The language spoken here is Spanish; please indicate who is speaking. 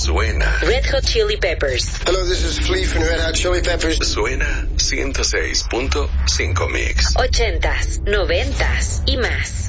Speaker 1: Suena
Speaker 2: Red Hot Chili Peppers.
Speaker 3: Hello, this is Flea from Red Hot Chili Peppers.
Speaker 1: Suena 106.5 Mix.
Speaker 2: 80s, 90s y más.